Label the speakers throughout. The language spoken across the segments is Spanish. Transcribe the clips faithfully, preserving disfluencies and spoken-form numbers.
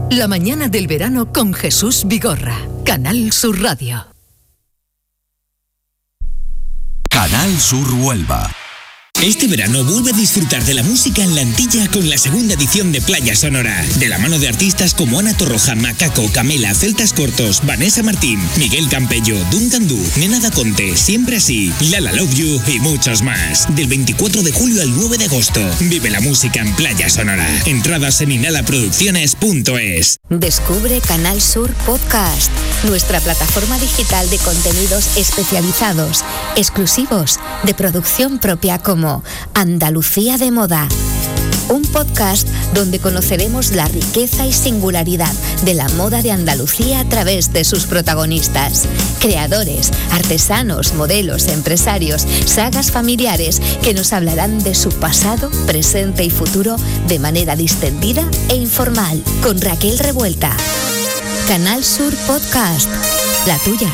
Speaker 1: La mañana del verano con Jesús Vigorra. Canal Sur Radio.
Speaker 2: Canal Sur Huelva.
Speaker 3: Este verano vuelve a disfrutar de la música en la Antilla con la segunda edición de Playa Sonora, de la mano de artistas como Ana Torroja, Macaco, Camela, Celtas Cortos, Vanessa Martín, Miguel Campello, Duncan Du, Nena Da Conte, Siempre Así, Lala Love You y muchos más. Del veinticuatro de julio al nueve de agosto, vive la música en Playa Sonora. Entradas en inhalaproducciones punto es.
Speaker 4: Descubre Canal Sur Podcast, nuestra plataforma digital de contenidos especializados, exclusivos, de producción propia como Andalucía de Moda. Un podcast donde conoceremos la riqueza y singularidad de la moda de Andalucía a través de sus protagonistas, creadores, artesanos, modelos, empresarios, sagas familiares que nos hablarán de su pasado, presente y futuro de manera distendida e informal. Con Raquel Revuelta. Canal Sur Podcast, la tuya.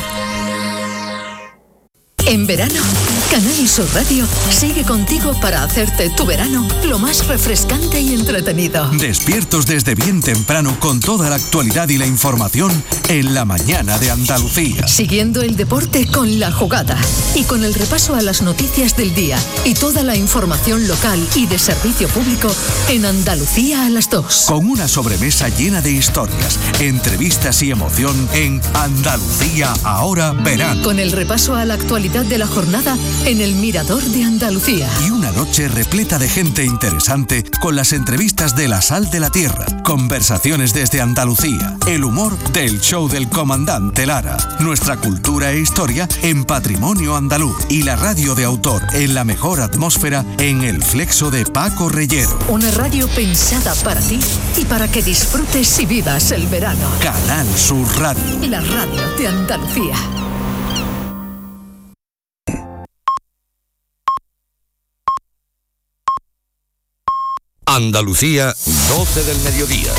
Speaker 1: En verano, Canal Sur Radio sigue contigo para hacerte tu verano lo más refrescante y entretenido.
Speaker 2: Despiertos desde bien temprano con toda la actualidad y la información en la mañana de Andalucía.
Speaker 1: Siguiendo el deporte con La Jugada y con el repaso a las noticias del día y toda la información local y de servicio público en Andalucía a las dos.
Speaker 2: Con una sobremesa llena de historias, entrevistas y emoción en Andalucía ahora verano.
Speaker 1: Con el repaso a la actualidad de la jornada en el Mirador de Andalucía.
Speaker 2: Y una noche repleta de gente interesante con las entrevistas de La Sal de la Tierra, conversaciones desde Andalucía, el humor del show del comandante Lara, nuestra cultura e historia en Patrimonio Andaluz y la radio de autor en la mejor atmósfera en el Flexo de Paco Reyero.
Speaker 1: Una radio pensada para ti y para que disfrutes y vivas el verano.
Speaker 2: Canal Sur Radio.
Speaker 1: La radio de Andalucía.
Speaker 5: Andalucía, doce del mediodía.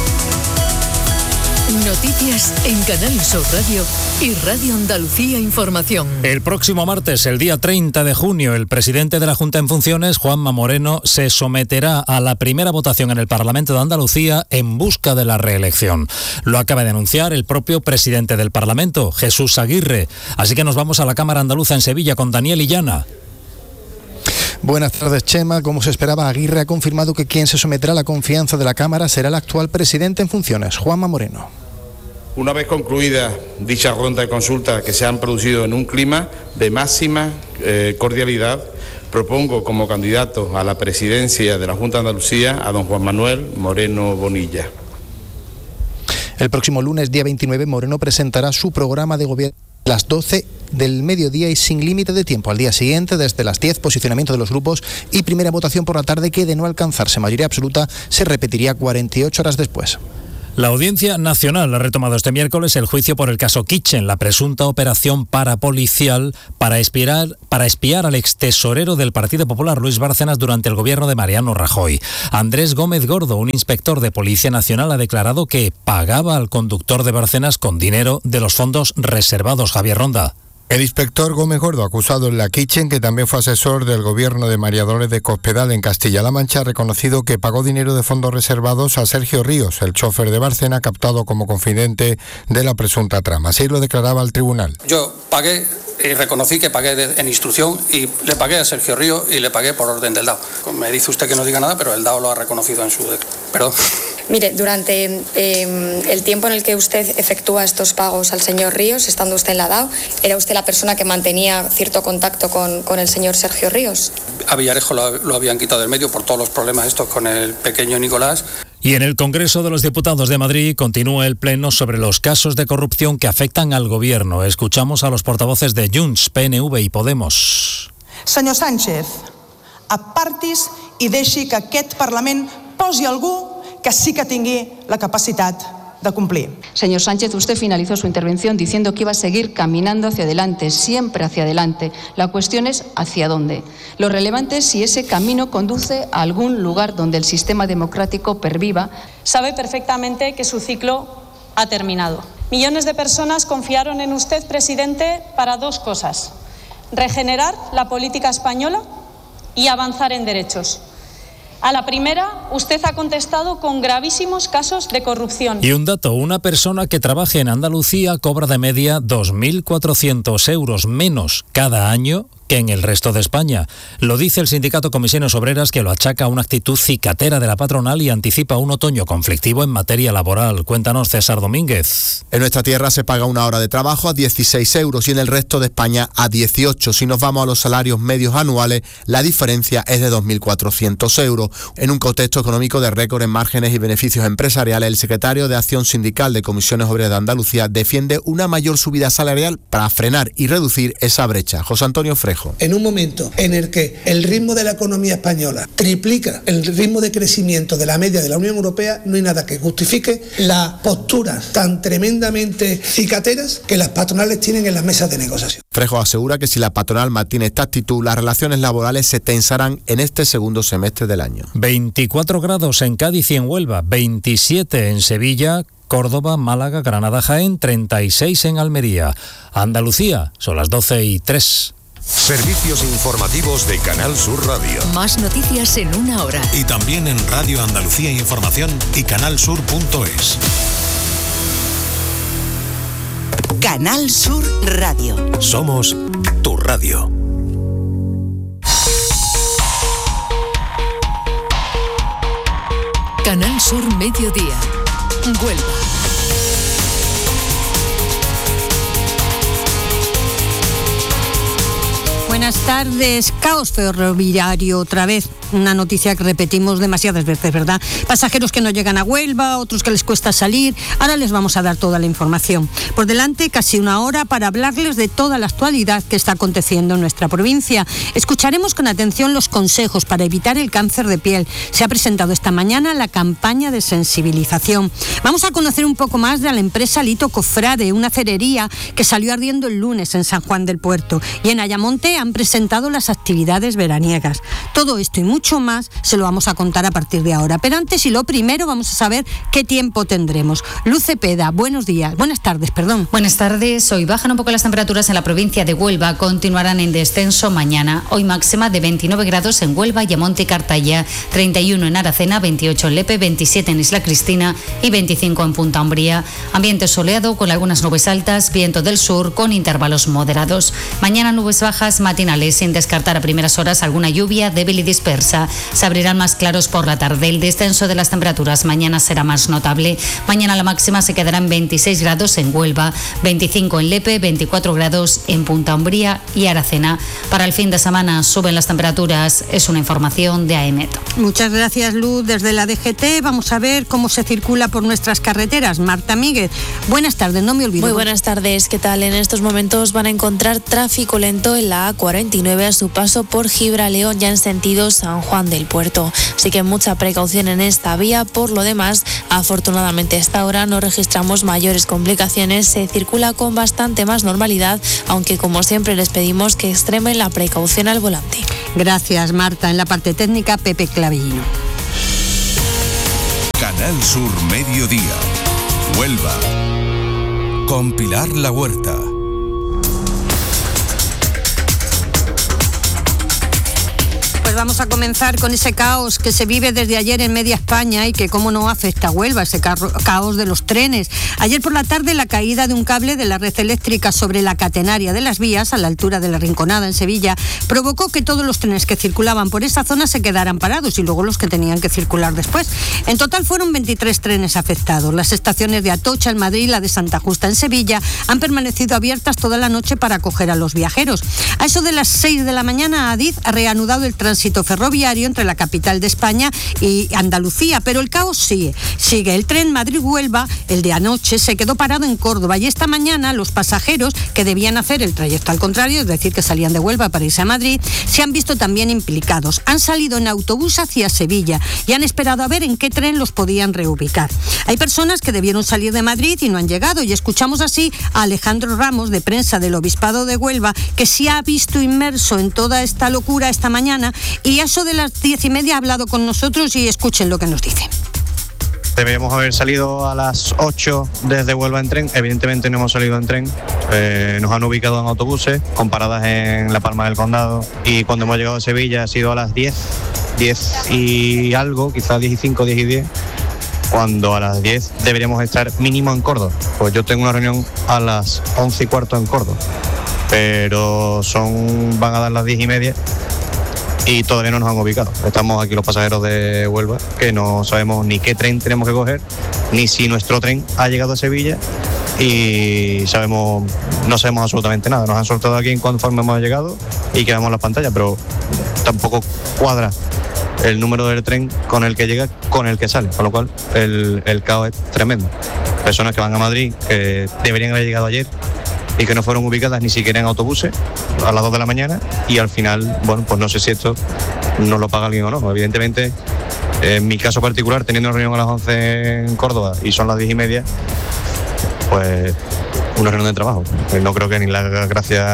Speaker 1: Noticias en Canal Sur Radio y Radio Andalucía Información.
Speaker 6: El próximo martes, el día treinta de junio, el presidente de la Junta en funciones, Juanma Moreno, se someterá a la primera votación en el Parlamento de Andalucía en busca de la reelección. Lo acaba de anunciar el propio presidente del Parlamento, Jesús Aguirre. Así que nos vamos a la Cámara Andaluza en Sevilla con Daniel Illana.
Speaker 7: Buenas tardes, Chema. Como se esperaba, Aguirre ha confirmado que quien se someterá a la confianza de la Cámara será el actual presidente en funciones, Juanma Moreno.
Speaker 8: Una vez concluida dicha ronda de consultas que se han producido en un clima de máxima eh, cordialidad, propongo como candidato a la presidencia de la Junta de Andalucía a don Juan Manuel Moreno Bonilla.
Speaker 7: El próximo lunes, día veintinueve, Moreno presentará su programa de gobierno a las doce del mediodía y sin límite de tiempo. Al día siguiente, desde las diez, posicionamiento de los grupos y primera votación por la tarde que, de no alcanzarse mayoría absoluta, se repetiría cuarenta y ocho horas después.
Speaker 6: La Audiencia Nacional ha retomado este miércoles el juicio por el caso Kitchen, la presunta operación parapolicial para espiar, para espiar al extesorero del Partido Popular, Luis Bárcenas, durante el gobierno de Mariano Rajoy. Andrés Gómez Gordo, un inspector de Policía Nacional, ha declarado que pagaba al conductor de Bárcenas con dinero de los fondos reservados. Javier Ronda.
Speaker 9: El inspector Gómez Gordo, acusado en la Kitchen, que también fue asesor del gobierno de María Dolores de Cospedal en Castilla-La Mancha, ha reconocido que pagó dinero de fondos reservados a Sergio Ríos, el chofer de Bárcena, captado como confidente de la presunta trama. Así lo declaraba al tribunal.
Speaker 10: Yo pagué y reconocí que pagué de, en instrucción y le pagué a Sergio Ríos y le pagué por orden del D A O. Me dice usted que no diga nada, pero el D A O lo ha reconocido en su... Perdón.
Speaker 11: Mire, durante eh, el tiempo en el que usted efectúa estos pagos al señor Ríos, estando usted en la D A O, ¿era usted la persona que mantenía cierto contacto con, con el señor Sergio Ríos?
Speaker 10: A Villarejo lo, lo habían quitado del medio por todos los problemas estos con el pequeño Nicolás.
Speaker 6: Y en el Congreso de los Diputados de Madrid continúa el pleno sobre los casos de corrupción que afectan al Gobierno. Escuchamos a los portavoces de Junts, P N V y Podemos.
Speaker 12: Senyor Sánchez, apartis i deixi que aquest Parlament posi algú que sí que tingui la capacitat de cumplir.
Speaker 13: Señor Sánchez, usted finalizó su intervención diciendo que iba a seguir caminando hacia adelante, siempre hacia adelante. La cuestión es hacia dónde. Lo relevante es si ese camino conduce a algún lugar donde el sistema democrático perviva.
Speaker 14: Sabe perfectamente que su ciclo ha terminado. Millones de personas confiaron en usted, presidente, para dos cosas: regenerar la política española y avanzar en derechos. A la primera, usted ha contestado con gravísimos casos de corrupción.
Speaker 6: Y un dato, una persona que trabaje en Andalucía cobra de media dos mil cuatrocientos euros menos cada año que en el resto de España. Lo dice el sindicato Comisiones Obreras, que lo achaca a una actitud cicatera de la patronal y anticipa un otoño conflictivo en materia laboral. Cuéntanos, César Domínguez.
Speaker 15: En nuestra tierra se paga una hora de trabajo a dieciséis euros y en el resto de España a dieciocho. Si nos vamos a los salarios medios anuales, la diferencia es de dos mil cuatrocientos euros. En un contexto económico de récord en márgenes y beneficios empresariales, el secretario de Acción Sindical de Comisiones Obreras de Andalucía defiende una mayor subida salarial para frenar y reducir esa brecha. José Antonio Frejo.
Speaker 16: En un momento en el que el ritmo de la economía española triplica el ritmo de crecimiento de la media de la Unión Europea, no hay nada que justifique las posturas tan tremendamente cicateras que las patronales tienen en las mesas de negociación.
Speaker 15: Frejo asegura que si la patronal mantiene esta actitud, las relaciones laborales se tensarán en este segundo semestre del año.
Speaker 6: veinticuatro grados en Cádiz y en Huelva, veintisiete en Sevilla, Córdoba, Málaga, Granada, Jaén, treinta y seis en Almería. Andalucía, son las doce y tres.
Speaker 5: Servicios informativos de Canal Sur Radio.
Speaker 1: Más noticias en una hora.
Speaker 17: Y también en Radio Andalucía Información y canalsur punto es.
Speaker 18: Canal Sur Radio.
Speaker 17: Somos tu radio.
Speaker 1: Canal Sur Mediodía. Huelva.
Speaker 19: Buenas tardes. Caos ferroviario otra vez. Una noticia que repetimos demasiadas veces, ¿verdad? Pasajeros que no llegan a Huelva, otros que les cuesta salir. Ahora les vamos a dar toda la información. Por delante, casi una hora para hablarles de toda la actualidad que está aconteciendo en nuestra provincia. Escucharemos con atención los consejos para evitar el cáncer de piel. Se ha presentado esta mañana la campaña de sensibilización. Vamos a conocer un poco más de la empresa Lito Cofrade, una cerería que salió ardiendo el lunes en San Juan del Puerto. Y en Ayamonte han presentado las actividades veraniegas. Todo esto y mucho más se lo vamos a contar a partir de ahora. Pero antes y lo primero vamos a saber qué tiempo tendremos. Luz Cepeda, buenos días, buenas tardes, perdón.
Speaker 20: Buenas tardes. Hoy bajan un poco las temperaturas en la provincia de Huelva, continuarán en descenso mañana. Hoy máxima de veintinueve grados en Huelva, Ayamonte y Cartaya, treinta y uno en Aracena, veintiocho en Lepe, veintisiete en Isla Cristina y veinticinco en Punta Umbría. Ambiente soleado con algunas nubes altas, viento del sur con intervalos moderados. Mañana nubes bajas matinales, sin descartar a primeras horas alguna lluvia débil y dispersa. Se abrirán más claros por la tarde. El descenso de las temperaturas mañana será más notable. Mañana la máxima se quedará en veintiséis grados en Huelva, veinticinco en Lepe, veinticuatro grados en Punta Umbría y Aracena. Para el fin de semana suben las temperaturas. Es una información de AEMET.
Speaker 19: Muchas gracias, Luz. Desde la D G T vamos a ver cómo se circula por nuestras carreteras. Marta Míguez, buenas tardes, no me olvido.
Speaker 21: Muy buenas tardes, ¿qué tal? En estos momentos van a encontrar tráfico lento en la A cuarenta y nueve a su paso por Gibraleón, ya en sentido San Juan del Puerto. Así que mucha precaución en esta vía. Por lo demás, afortunadamente hasta ahora no registramos mayores complicaciones. Se circula con bastante más normalidad, aunque como siempre les pedimos que extremen la precaución al volante.
Speaker 19: Gracias, Marta. En la parte técnica, Pepe Clavillino.
Speaker 2: Canal Sur Mediodía. Huelva. Con Pilar La Huerta.
Speaker 19: Pues vamos a comenzar con ese caos que se vive desde ayer en media España y que cómo no afecta a Huelva, ese caos de los trenes. Ayer por la tarde la caída de un cable de la red eléctrica sobre la catenaria de las vías a la altura de la Rinconada en Sevilla provocó que todos los trenes que circulaban por esa zona se quedaran parados y luego los que tenían que circular después. En total fueron veintitrés trenes afectados. Las estaciones de Atocha en Madrid y la de Santa Justa en Sevilla han permanecido abiertas toda la noche para acoger a los viajeros. A eso de las seis de la mañana, Adif ha reanudado el tránsito ferroviario entre la capital de España y Andalucía, pero el caos sigue. Sigue el tren Madrid-Huelva, el de anoche, se quedó parado en Córdoba y esta mañana los pasajeros que debían hacer el trayecto al contrario, es decir, que salían de Huelva para irse a Madrid, se han visto también implicados. Han salido en autobús hacia Sevilla y han esperado a ver en qué tren los podían reubicar. Hay personas que debieron salir de Madrid y no han llegado y escuchamos así a Alejandro Ramos, de prensa del Obispado de Huelva, que se ha visto inmerso en toda esta locura esta mañana. Y a eso de las diez y media ha hablado con nosotros y escuchen lo que nos dice.
Speaker 22: Debíamos haber salido a las ocho desde Huelva en tren, evidentemente no hemos salido en tren, eh, nos han ubicado en autobuses con paradas en La Palma del Condado y cuando hemos llegado a Sevilla ha sido a las diez diez y algo, quizás diez y cinco, diez y diez, cuando a las diez deberíamos estar mínimo en Córdoba. Pues yo tengo una reunión a las once y cuarto en Córdoba, pero son van a dar las diez y media y todavía no nos han ubicado. Estamos aquí los pasajeros de Huelva, que no sabemos ni qué tren tenemos que coger, ni si nuestro tren ha llegado a Sevilla, y sabemos no sabemos absolutamente nada. Nos han soltado aquí en conforme hemos llegado y quedamos en las pantallas, pero tampoco cuadra el número del tren con el que llega con el que sale, con lo cual el, el caos es tremendo. Personas que van a Madrid, que deberían haber llegado ayer y que no fueron ubicadas ni siquiera en autobuses a las dos de la mañana, y al final, bueno, pues no sé si esto nos lo paga alguien o no. Evidentemente, en mi caso particular, teniendo una reunión a las once en Córdoba y son las diez y media, pues una reunión de trabajo. No creo que ni le haga gracia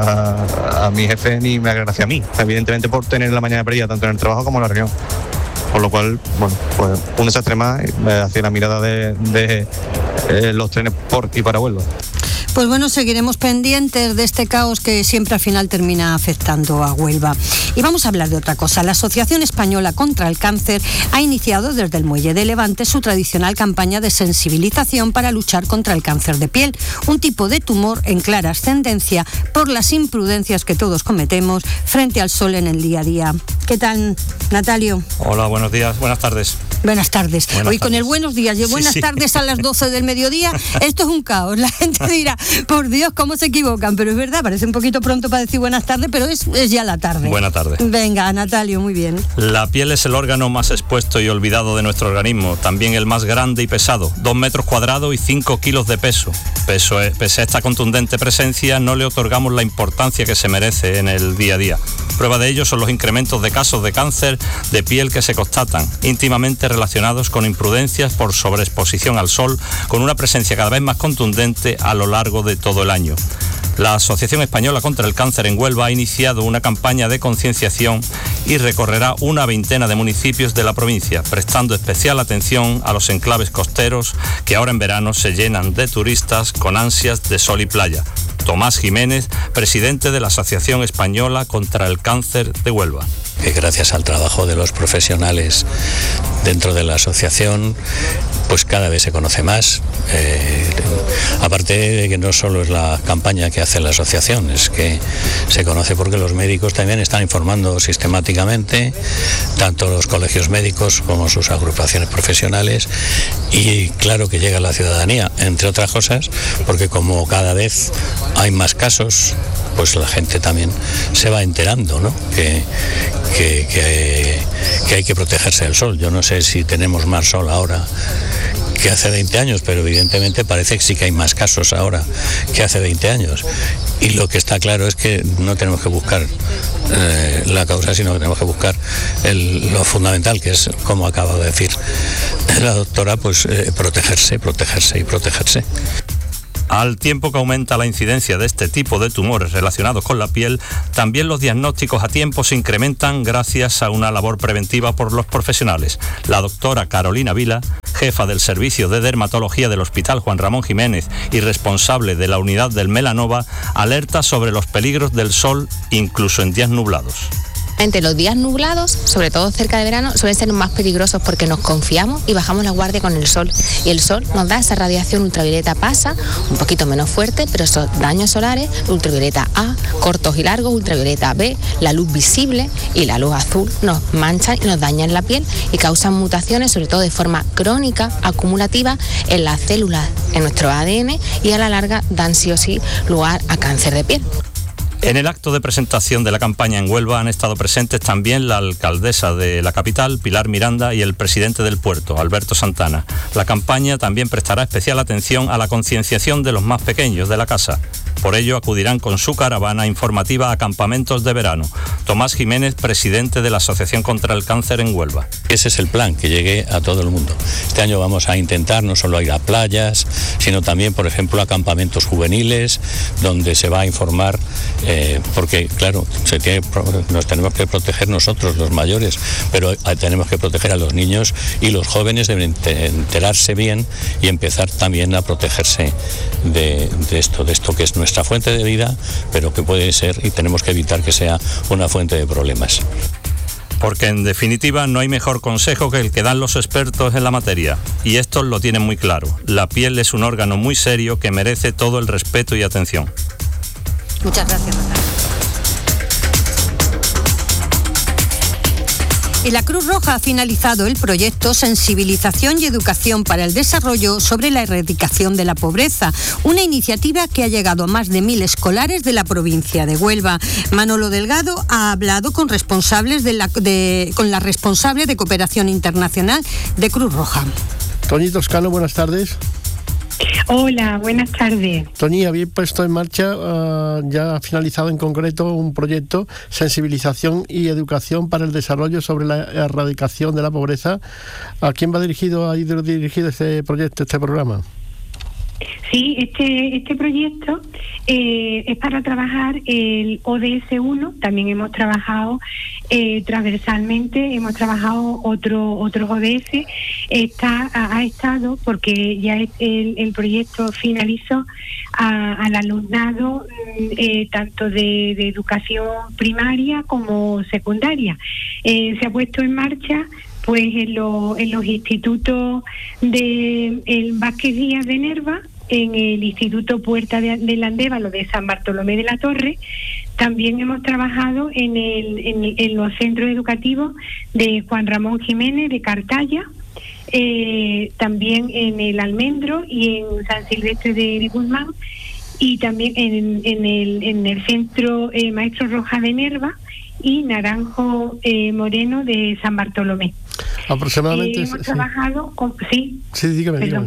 Speaker 22: a, a mi jefe ni me haga gracia a mí, evidentemente, por tener la mañana perdida tanto en el trabajo como en la reunión. Con lo cual, bueno, pues un desastre más hacia la mirada de, de eh, los trenes por y para Huelva.
Speaker 19: Pues bueno, seguiremos pendientes de este caos que siempre al final termina afectando a Huelva. Y vamos a hablar de otra cosa. La Asociación Española contra el Cáncer ha iniciado desde el Muelle de Levante su tradicional campaña de sensibilización para luchar contra el cáncer de piel, un tipo de tumor en clara ascendencia por las imprudencias que todos cometemos frente al sol en el día a día. ¿Qué tal, Natalio?
Speaker 3: Hola, buenos días, buenas tardes.
Speaker 19: Buenas tardes.
Speaker 3: Buenas
Speaker 19: Hoy
Speaker 3: tardes.
Speaker 19: Con el buenos días y buenas sí, sí. tardes a las doce del mediodía, esto es un caos. La gente dirá, por Dios, cómo se equivocan, pero es verdad, parece un poquito pronto para decir buenas tardes, pero es, es ya la tarde.
Speaker 3: Buena tarde.
Speaker 19: Venga, Natalio, muy bien.
Speaker 3: La piel es el órgano más expuesto y olvidado de nuestro organismo, también el más grande y pesado, dos metros cuadrados y cinco kilos de peso. Peso pese a esta contundente presencia, no le otorgamos la importancia que se merece en el día a día. Prueba de ello son los incrementos de casos de cáncer de piel que se constatan, íntimamente relacionados con imprudencias por sobreexposición al sol, con una presencia cada vez más contundente a lo largo de todo el año. La Asociación Española contra el Cáncer en Huelva ha iniciado una campaña de concienciación y recorrerá una veintena de municipios de la provincia, prestando especial atención a los enclaves costeros que ahora en verano se llenan de turistas con ansias de sol y playa. Tomás Jiménez, presidente de la Asociación Española contra el Cáncer de Huelva.
Speaker 4: Que gracias al trabajo de los profesionales dentro de la asociación, pues cada vez se conoce más. Eh, aparte de que no solo es la campaña que hace la asociación, es que se conoce porque los médicos también están informando sistemáticamente, tanto los colegios médicos como sus agrupaciones profesionales, y claro que llega a la ciudadanía, entre otras cosas, porque como cada vez hay más casos, pues la gente también se va enterando, ¿no? Que, que, que, que hay que protegerse del sol. Yo no sé si tenemos más sol ahora que hace veinte años, pero evidentemente parece que sí que hay más casos ahora que hace veinte años. Y lo que está claro es que no tenemos que buscar eh, la causa, sino que tenemos que buscar el, lo fundamental, que es, como acaba de decir la doctora, pues eh, protegerse, protegerse y protegerse.
Speaker 3: Al tiempo que aumenta la incidencia de este tipo de tumores relacionados con la piel, también los diagnósticos a tiempo se incrementan gracias a una labor preventiva por los profesionales. La doctora Carolina Vila, jefa del Servicio de Dermatología del Hospital Juan Ramón Jiménez y responsable de la unidad del melanoma, alerta sobre los peligros del sol incluso en días nublados.
Speaker 23: Entre los días nublados, sobre todo cerca de verano, suelen ser más peligrosos porque nos confiamos y bajamos la guardia con el sol. Y el sol nos da esa radiación ultravioleta, pasa, un poquito menos fuerte, pero esos daños solares, ultravioleta A, cortos y largos, ultravioleta B, la luz visible y la luz azul nos manchan y nos dañan la piel y causan mutaciones, sobre todo de forma crónica, acumulativa, en las células, en nuestro A D N, y a la larga dan sí o sí lugar a cáncer de piel.
Speaker 3: En el acto de presentación de la campaña en Huelva han estado presentes también la alcaldesa de la capital, Pilar Miranda, y el presidente del puerto, Alberto Santana. La campaña también prestará especial atención a la concienciación de los más pequeños de la casa. Por ello acudirán con su caravana informativa a campamentos de verano. Tomás Jiménez, presidente de la Asociación contra el Cáncer en Huelva.
Speaker 4: Ese es el plan, que llegue a todo el mundo. Este año vamos a intentar no solo ir a playas, sino también, por ejemplo, a campamentos juveniles, donde se va a informar, eh, porque, claro, se tiene, nos tenemos que proteger nosotros, los mayores, pero tenemos que proteger a los niños, y los jóvenes deben enterarse bien y empezar también a protegerse de, de esto, de esto que es nuestra fuente de vida, pero que puede ser, y tenemos que evitar que sea una fuente de problemas.
Speaker 3: Porque en definitiva no hay mejor consejo que el que dan los expertos en la materia, y estos lo tienen muy claro. La piel es un órgano muy serio que merece todo el respeto y atención.
Speaker 19: Muchas gracias, Natalia. Y la Cruz Roja ha finalizado el proyecto Sensibilización y Educación para el Desarrollo sobre la erradicación de la pobreza, una iniciativa que ha llegado a más de mil escolares de la provincia de Huelva. Manolo Delgado ha hablado con responsables de la, de, con la responsable de Cooperación Internacional de Cruz Roja.
Speaker 7: Toñi Toscano, buenas tardes.
Speaker 8: Hola, buenas tardes.
Speaker 7: Toñi, habéis puesto en marcha, uh, ya ha finalizado en concreto un proyecto Sensibilización y Educación para el Desarrollo sobre la erradicación de la pobreza. ¿A quién va dirigido, ha ido dirigido este proyecto, este programa?
Speaker 8: Sí, este este proyecto eh, es para trabajar el O D S uno. También hemos trabajado eh, transversalmente, hemos trabajado otro otros O D S. Está ha, ha estado porque ya es el, el proyecto finalizó a, al alumnado eh, tanto de, de educación primaria como secundaria. Eh, se ha puesto en marcha pues en, lo, en los institutos de el Vázquez Díaz de Nerva, en el Instituto Puerta de, de Landévalo de San Bartolomé de la Torre. También hemos trabajado en, el, en, en los centros educativos de Juan Ramón Jiménez de Cartaya, eh, también en el Almendro y en San Silvestre de Guzmán, y también en, en, el, en el centro eh, Maestro Rojas de Nerva y Naranjo eh, Moreno de San Bartolomé.
Speaker 7: Aproximadamente.
Speaker 8: Eh, hemos
Speaker 7: sí.
Speaker 8: trabajado con... Sí,
Speaker 7: sí dígame, dígame.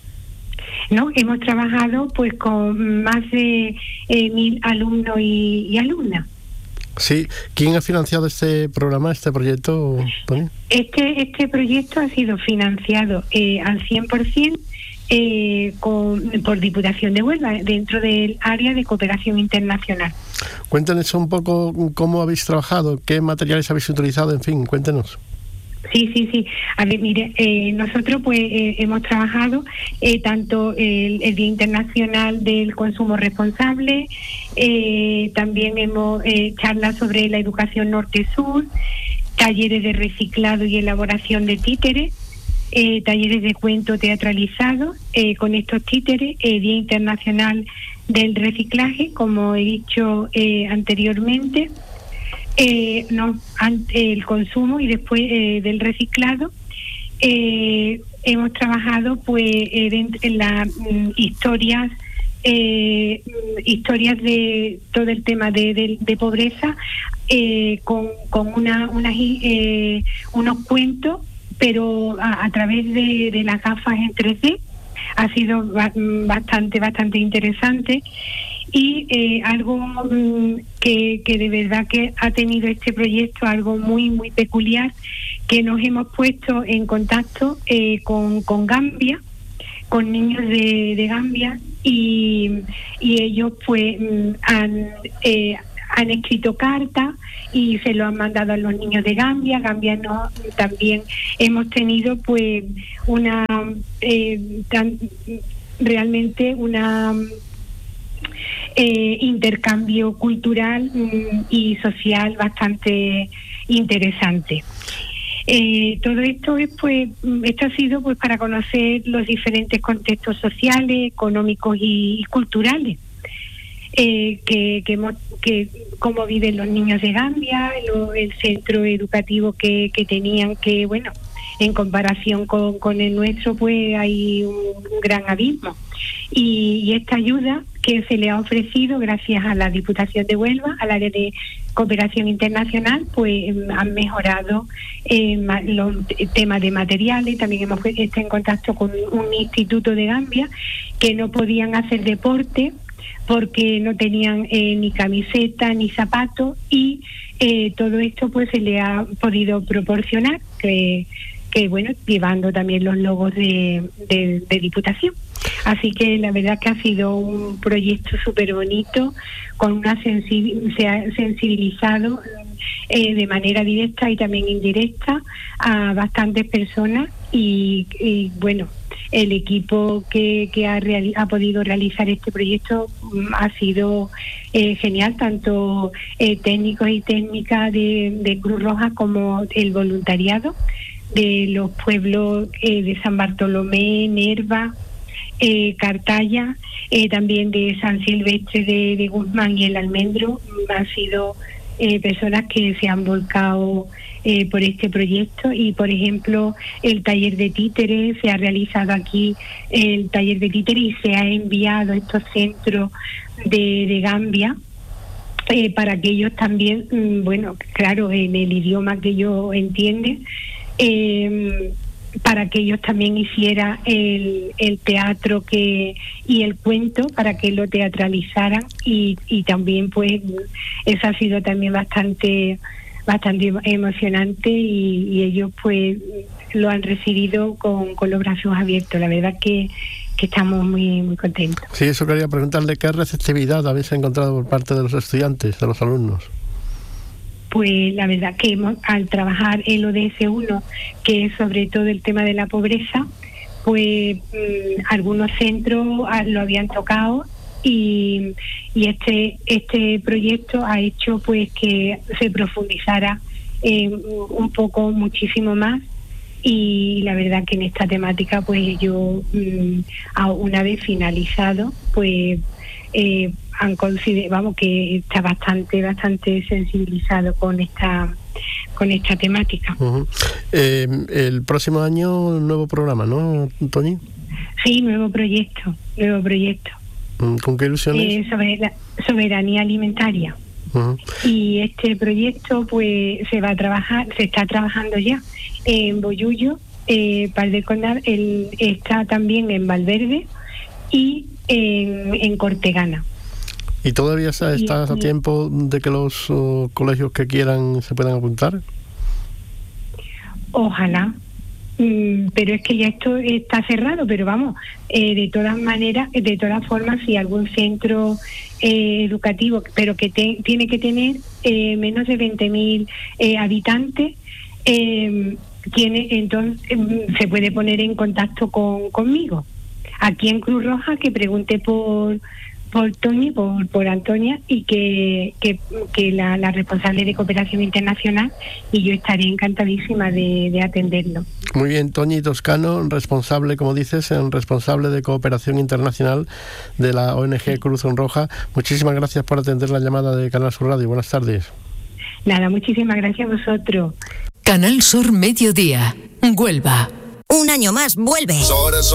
Speaker 8: No, hemos trabajado pues con más de eh, mil alumnos y, y alumnas.
Speaker 7: Sí, ¿quién ha financiado este programa, este proyecto, Tony?
Speaker 8: Este este proyecto ha sido financiado eh, al cien por ciento eh, con, por Diputación de Huelva, dentro del área de cooperación internacional.
Speaker 7: Cuéntenos un poco cómo habéis trabajado, qué materiales habéis utilizado, en fin, cuéntenos.
Speaker 8: Sí, sí, sí. A ver, mire, eh, nosotros pues eh, hemos trabajado eh, tanto el, el Día Internacional del Consumo Responsable, eh, también hemos eh, charlas sobre la educación norte-sur, talleres de reciclado y elaboración de títeres, eh, talleres de cuento teatralizado eh, con estos títeres, eh, Día Internacional del Reciclaje, como he dicho eh, anteriormente. Eh, no, ante el consumo y después eh, del reciclado. Eh, hemos trabajado pues eh, en, en las mm, historias eh, historias de todo el tema de, de, de pobreza eh, con, con una, unas, eh, unos cuentos, pero a, a través de, de las gafas en tres D. Ha sido ba- bastante bastante interesante. Y eh, algo mm, que, que de verdad que ha tenido este proyecto, algo muy muy peculiar, que nos hemos puesto en contacto eh, con, con Gambia, con niños de, de Gambia, y, y ellos pues mm, han, eh, han escrito cartas y se lo han mandado a los niños de Gambia. Gambia no, también hemos tenido pues una eh, tan, realmente una Eh, intercambio cultural mm, y social bastante interesante. Eh, todo esto es pues esto ha sido pues para conocer los diferentes contextos sociales, económicos y, y culturales eh, que, que, que cómo viven los niños de Gambia, lo, el centro educativo que, que tenían, que bueno, en comparación con, con el nuestro pues hay un, un gran abismo. Y, y esta ayuda que se le ha ofrecido gracias a la Diputación de Huelva, al área de cooperación internacional, pues han mejorado eh, los temas de materiales. También hemos estado en contacto con un instituto de Gambia que no podían hacer deporte porque no tenían eh, ni camiseta ni zapatos, y eh, todo esto pues se le ha podido proporcionar, que, que bueno, llevando también los logos de, de, de Diputación. Así que la verdad que ha sido un proyecto súper bonito, con una sensibil- se ha sensibilizado eh, de manera directa y también indirecta a bastantes personas y, y bueno, el equipo que, que ha, reali- ha podido realizar este proyecto um, ha sido eh, genial, tanto eh, técnicos y técnicas de, de Cruz Roja como el voluntariado de los pueblos eh, de San Bartolomé, Nerva, eh, Cartaya, eh, también de San Silvestre de, de Guzmán y el Almendro. Han sido eh, personas que se han volcado eh, por este proyecto y, por ejemplo, el taller de títeres, se ha realizado aquí el taller de títeres y se ha enviado a estos centros de, de Gambia eh, para que ellos también, mm, bueno, claro, en el idioma que ellos entienden, eh, para que ellos también hicieran el, el teatro que y el cuento, para que lo teatralizaran y, y también pues eso ha sido también bastante bastante emocionante y, y ellos pues lo han recibido con, con los brazos abiertos. La verdad que, que estamos muy muy contentos.
Speaker 7: Sí, eso quería preguntarle, ¿qué receptividad habéis encontrado por parte de los estudiantes, de los alumnos?
Speaker 8: Pues la verdad que hemos, al trabajar el O D S uno, que es sobre todo el tema de la pobreza, pues mmm, algunos centros lo habían tocado y, y este este proyecto ha hecho pues que se profundizara eh, un poco, muchísimo más, y la verdad que en esta temática pues yo mmm, una vez finalizado pues eh, han considerado, vamos, que está bastante bastante sensibilizado con esta con esta temática.
Speaker 7: Uh-huh. Eh, el próximo año nuevo programa, ¿no, Toñi?
Speaker 8: Sí, nuevo proyecto, nuevo proyecto.
Speaker 7: ¿Con qué ilusiones?
Speaker 8: Eh, sobre la soberanía alimentaria. Uh-huh. Y este proyecto pues se va a trabajar, se está trabajando ya en Bollullo, eh, Pal de Condal, el, está también en Valverde y en, en Cortegana.
Speaker 7: ¿Y todavía estás
Speaker 8: y,
Speaker 7: a tiempo de que los uh, colegios que quieran se puedan apuntar?
Speaker 8: Ojalá, mm, pero es que ya esto está cerrado, pero vamos, eh, de todas maneras, de todas formas, si algún centro eh, educativo, pero que te, tiene que tener eh, menos de veinte mil eh, habitantes, eh, tiene entonces eh, se puede poner en contacto con conmigo. Aquí en Cruz Roja, que pregunte por por Toñi, por, por Antonia, y que, que, que la, la responsable de cooperación internacional, y yo estaré encantadísima de, de atenderlo.
Speaker 7: Muy bien, Toñi Toscano, responsable, como dices, responsable de cooperación internacional de la O N G Cruz Roja. Muchísimas gracias por atender la llamada de Canal Sur Radio. Buenas tardes.
Speaker 8: Nada, muchísimas gracias a vosotros.
Speaker 1: Canal Sur Mediodía, Huelva.
Speaker 18: Un año más vuelve.